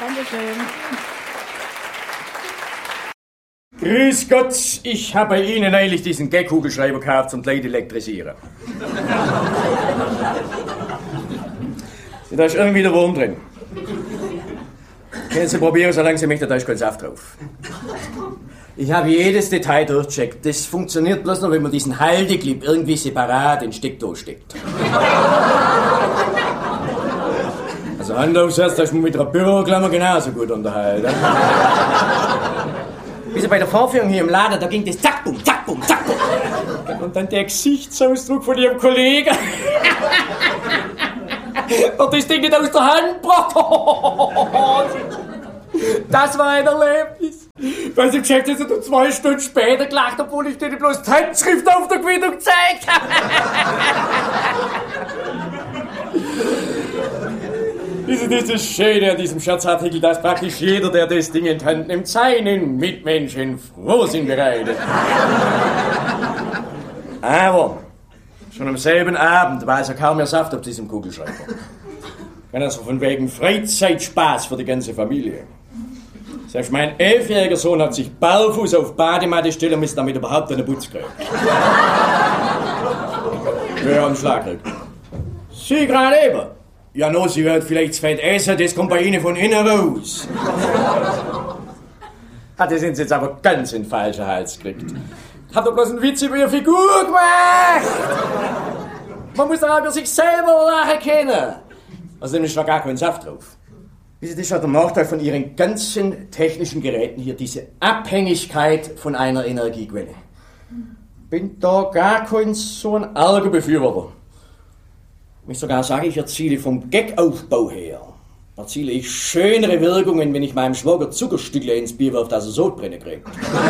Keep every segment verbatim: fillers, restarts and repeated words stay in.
Dankeschön. Grüß Gott, ich habe bei Ihnen eigentlich diesen Gag-Kugelschreiber gekauft zum Leute elektrisieren. Da ist irgendwie der Wurm drin. Können Sie probieren, solange Sie möchten, da ist kein Saft drauf. Ich habe jedes Detail durchgecheckt. Das funktioniert bloß noch, wenn man diesen Halteclip irgendwie separat in den Steckdose steckt. Also Hand aufs Herz, da ist man mit einer Büroklammer genauso gut unterhalten. Bis bei der Vorführung hier im Laden, da ging das zack, bum, zack, bum, zack, bum. Und dann der Gesichtsausdruck von Ihrem Kollegen. Und das Ding nicht aus der Hand gebracht. Das war ein Erlebnis. Weil sie im Geschäft jetzt um zwei Stunden später gelacht, obwohl ich denen bloß die Handschrift auf der Quittung gezeigt habe. Das ist das Schöne an diesem Scherzartikel, dass praktisch jeder, der das Ding in die Hand nimmt, seinen Mitmenschen Frohsinn bereitet. Aber schon am selben Abend war also kaum mehr Saft auf diesem Kugelschreiber. Also von wegen Freizeitspaß für die ganze Familie. Selbst mein elfjähriger Sohn hat sich barfuß auf Badematte stellen müssen, damit er überhaupt eine Putz kriegt. Wer einen Schlag kriegt. Sie gerade eben. Ja, no, Sie wird vielleicht zu fett essen, das kommt bei Ihnen von innen raus. Ah, das sind Sie jetzt aber ganz in den falschen Hals gekriegt. Hat er bloß einen Witz über Ihre Figur gemacht? Man muss doch auch über sich selber lachen können. Außerdem ist noch gar kein Saft drauf. Das ist ja der Nachteil von Ihren ganzen technischen Geräten hier, diese Abhängigkeit von einer Energiequelle. Bin da gar kein so ein arger Befürworter. Ich sogar sage, ich erziele vom Gag-Aufbau her, erziele ich schönere Wirkungen, wenn ich meinem Schwager Zuckerstückle ins Bier wirf, dass er Sodbrennen kriegt.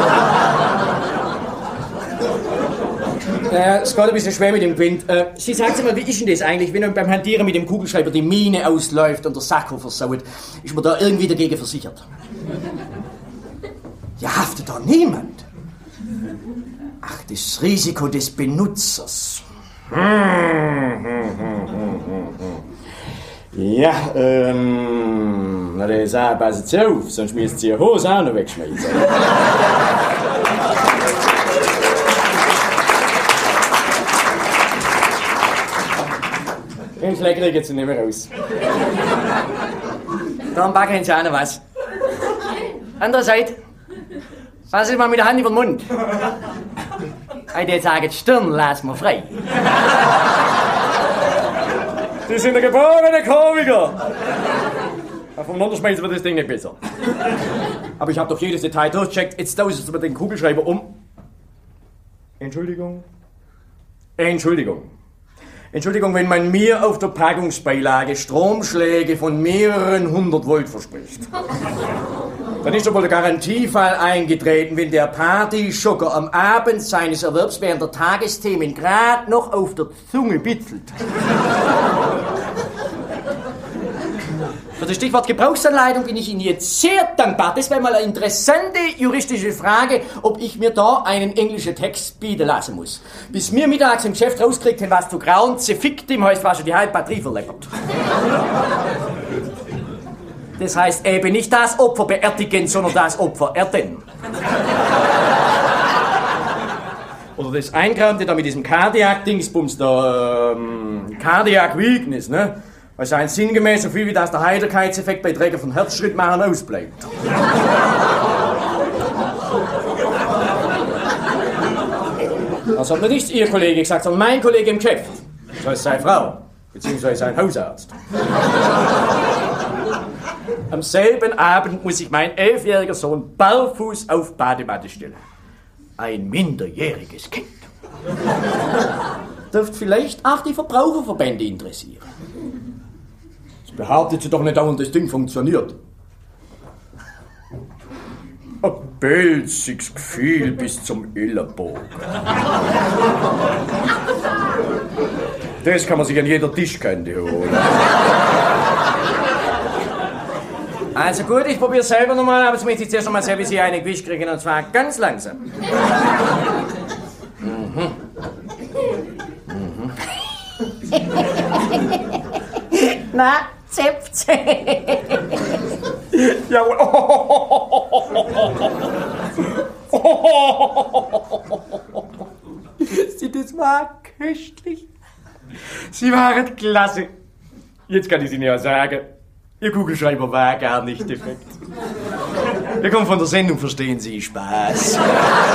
Naja, es geht ein bisschen schwer mit dem Wind. Äh, Sie sagen mal, wie ist denn das eigentlich, wenn man beim Hantieren mit dem Kugelschreiber die Mine ausläuft und der Sakko versaut? Ist man da irgendwie dagegen versichert? Ja, haftet da niemand. Ach, das Risiko des Benutzers. Ja, ähm... Na, der sagt, passen Sie auf, sonst müsst Sie Ihre Hose auch noch wegschmeißen. Den Fleck kriegen Sie nicht mehr raus. Dann backen Sie auch noch was. Andere Seite. Fassen Sie mal mit der Hand über den Mund. Ich würde sagen, die Stirn lassen wir frei. Sie sind ein geborener Komiker. Vom Unterschmeißen wird das Ding nicht besser. Aber ich habe doch jedes Detail durchgecheckt. Jetzt tauscht es mit den Kugelschreiber um. Entschuldigung. Entschuldigung. Entschuldigung, wenn man mir auf der Packungsbeilage Stromschläge von mehreren hundert Volt verspricht. Dann ist doch wohl der Garantiefall eingetreten, wenn der Partyschocker am Abend seines Erwerbs während der Tagesthemen gerade noch auf der Zunge bitzelt. Für das Stichwort Gebrauchsanleitung bin ich Ihnen jetzt sehr dankbar. Das wäre mal eine interessante juristische Frage, ob ich mir da einen englischen Text bieten lassen muss. Bis mir mittags im Geschäft rauskriegt, was zu grauen, zefickt ihm, heißt, war schon die halbe Batterie verleppert. Das heißt eben nicht das Opfer beerdigen, sondern das Opfer erden. Oder das Einkrampte da mit diesem Cardiac-Dingsbums, der ähm, Cardiac Weakness, ne? Also ein sinngemäß so viel wie das der Heiterkeitseffekt bei Träger von Herzschrittmachern ausbleibt. Das hat mir nicht Ihr Kollege gesagt, sondern mein Kollege im Geschäft. Das heißt seine Frau, beziehungsweise sein Hausarzt. Am selben Abend muss sich mein elfjähriger Sohn barfuß auf Badematte stellen. Ein minderjähriges Kind. Dürfte vielleicht auch die Verbraucherverbände interessieren. Das behauptet sie doch nicht dauernd, das Ding funktioniert. Ein pelziges Gefühl bis zum Ellenbogen. Das kann man sich an jeder Tischkante holen. Also gut, ich probiere selber nochmal, aber jetzt möchte ich zuerst nochmal sehen, wie Sie eine Gewicht kriegen, und zwar ganz langsam. Mhm. Mhm. Na, zäpft's. Jawohl. Sie, das war köstlich. Sie waren klasse. Jetzt kann ich Ihnen ja sagen, Ihr Kugelschreiber war gar nicht defekt. Wir kommen von der Sendung, verstehen Sie, Spaß.